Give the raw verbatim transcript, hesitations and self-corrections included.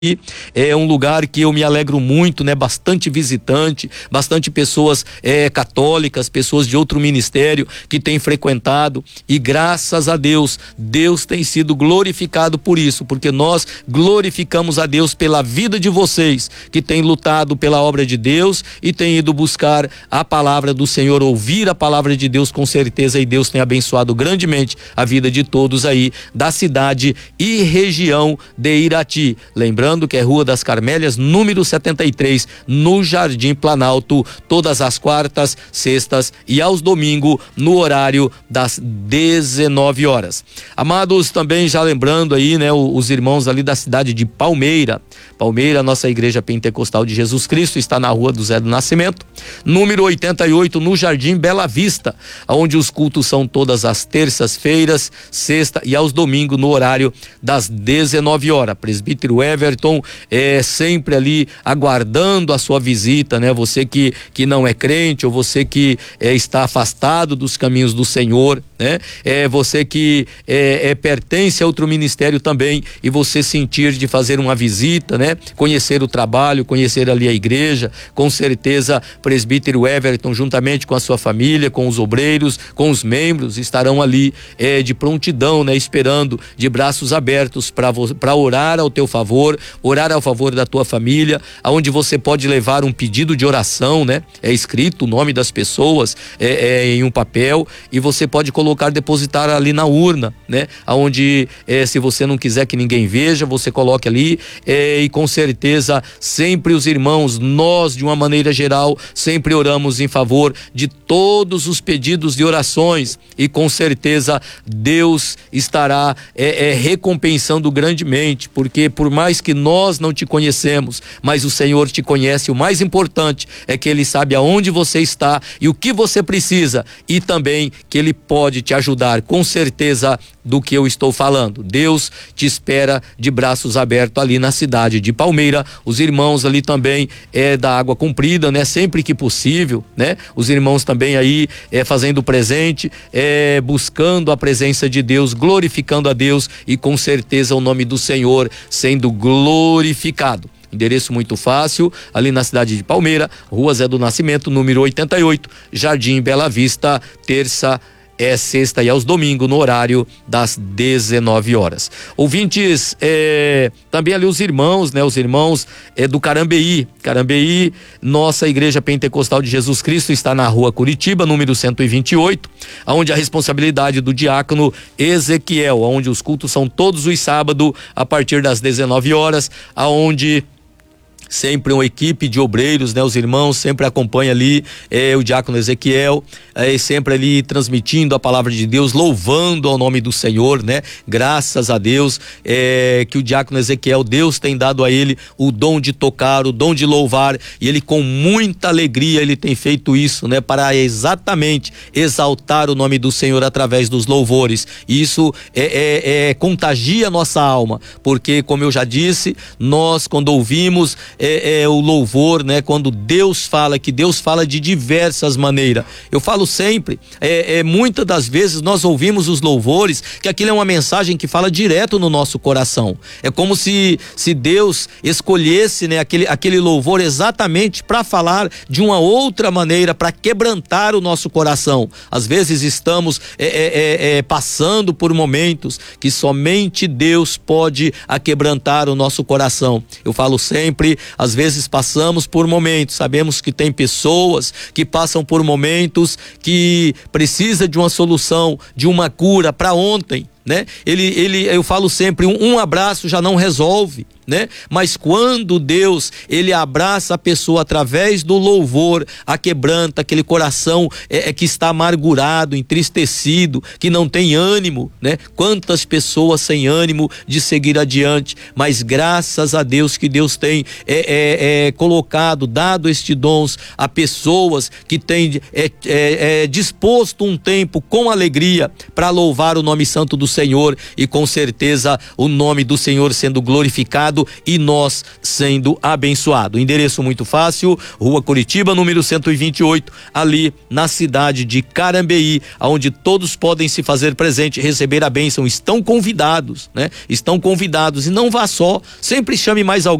É um lugar que eu me alegro muito, né? Bastante visitante, bastante pessoas é, católicas, pessoas de outro ministério que têm frequentado, e graças a Deus, Deus tem sido glorificado por isso, porque nós glorificamos a Deus pela vida de vocês que têm lutado pela obra de Deus e têm ido buscar a palavra do Senhor, ouvir a palavra de Deus com certeza, e Deus tem abençoado grandemente a vida de todos aí da cidade e região de Irati. Lembrando que é Rua das Carmélias, número setenta e três, no Jardim Planalto, todas as quartas, sextas e aos domingos, no horário das dezenove horas. Amados, também já lembrando aí, né, os irmãos ali da cidade de Palmeira. Palmeira, nossa igreja pentecostal de Jesus Cristo, está na Rua do Zé do Nascimento, número oitenta e oito, no Jardim Bela Vista, onde os cultos são todas as terças-feiras, sexta e aos domingos, no horário das dezenove horas. Presbítero Everton é sempre ali aguardando a sua visita, né? Você que, que não é crente, ou você que é, está afastado dos caminhos do Senhor, né? É você que é, é, pertence a outro ministério também, e você sentir de fazer uma visita, né? Conhecer o trabalho, conhecer ali a igreja, com certeza presbítero Everton, juntamente com a sua família, com os obreiros, com os membros, estarão ali é, de prontidão, né? Esperando de braços abertos para para orar ao teu favor, orar ao favor da tua família, aonde você pode levar um pedido de oração, né? É escrito o nome das pessoas é, é, em um papel, e você pode colocar, depositar ali na urna, né? Aonde é, se você não quiser que ninguém veja, você coloque ali, é, e com certeza sempre os irmãos, nós de uma maneira geral, sempre oramos em favor de todos os pedidos de orações, e com certeza Deus estará é, é, recompensando grandemente, porque por mais que nós não te conhecemos, mas o Senhor te conhece. O mais importante é que Ele sabe aonde você está e o que você precisa, e também que Ele pode te ajudar, com certeza, do que eu estou falando. Deus te espera de braços abertos ali na cidade de Palmeira. Os irmãos ali também é da Água Comprida, né? Sempre que possível, né? Os irmãos também aí é fazendo presente, é buscando a presença de Deus, glorificando a Deus, e com certeza o nome do Senhor sendo glorificado. Endereço muito fácil, ali na cidade de Palmeira, Rua Zé do Nascimento, número oitenta e oito, Jardim Bela Vista, terça é sexta e aos domingos, no horário das dezenove horas. Ouvintes, é, também ali os irmãos, né? Os irmãos é, do Carambeí. Carambeí, nossa igreja pentecostal de Jesus Cristo está na Rua Curitiba, número cento e vinte e oito, onde a responsabilidade do diácono Ezequiel, onde os cultos são todos os sábados, a partir das dezenove horas, aonde sempre uma equipe de obreiros, né? Os irmãos sempre acompanham ali é, o diácono Ezequiel, é, sempre ali transmitindo a palavra de Deus, louvando ao nome do Senhor, né? Graças a Deus é, que o diácono Ezequiel, Deus tem dado a ele o dom de tocar, o dom de louvar, e ele com muita alegria ele tem feito isso, né? Para exatamente exaltar o nome do Senhor através dos louvores. Isso é, é, é contagia a nossa alma, porque, como eu já disse, nós quando ouvimos É, é o louvor, né? Quando Deus fala, que Deus fala de diversas maneiras. Eu falo sempre, é, é, muitas das vezes nós ouvimos os louvores, que aquilo é uma mensagem que fala direto no nosso coração. É como se, se Deus escolhesse, né, aquele, aquele louvor exatamente para falar de uma outra maneira, para quebrantar o nosso coração. Às vezes estamos é, é, é, passando por momentos que somente Deus pode aquebrantar o nosso coração. Eu falo sempre, às vezes passamos por momentos, sabemos que tem pessoas que passam por momentos que precisa de uma solução, de uma cura para ontem, né? Ele, ele, eu falo sempre, um, um abraço já não resolve, né? Mas quando Deus, ele abraça a pessoa através do louvor, a quebranta aquele coração é, é que está amargurado, entristecido, que não tem ânimo, né? Quantas pessoas sem ânimo de seguir adiante, mas graças a Deus que Deus tem é, é, é, colocado, dado estes dons a pessoas que têm é, é, é, disposto um tempo com alegria para louvar o nome santo do Senhor, e com certeza o nome do Senhor sendo glorificado abençoado e nós sendo abençoado. Endereço muito fácil, Rua Curitiba, número cento e vinte e oito, ali na cidade de Carambeí, onde todos podem se fazer presente e receber a bênção. Estão convidados, né? Estão convidados, e não vá só, sempre chame mais alguém.